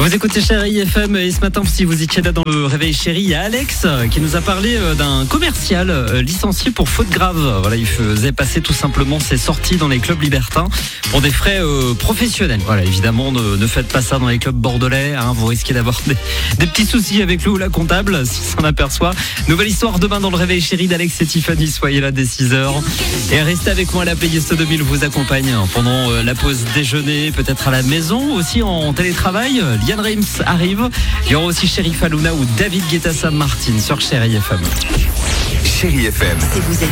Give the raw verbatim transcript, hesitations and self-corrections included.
Vous écoutez Chérie F M et ce matin, si vous étiez là dans le réveil chéri, il y a Alex qui nous a parlé d'un commercial licencié pour faute grave. Voilà, il faisait passer tout simplement ses sorties dans les clubs libertins pour des frais euh, professionnels. Voilà, évidemment, ne, ne faites pas ça dans les clubs bordelais. Hein, vous risquez d'avoir des, des petits soucis avec le ou la comptable si s'en aperçoit. Nouvelle histoire demain dans le réveil chéri d'Alex et Tiffany. Soyez là dès six heures. Et restez avec moi, la playlist deux mille vous accompagne pendant la pause déjeuner, peut-être à la maison, aussi en télétravail. Liane Reims arrive. Il y aura aussi Chérif Halouna ou David Guetta Sam Martin sur Chérie F M. Chérie F M. Si vous êtes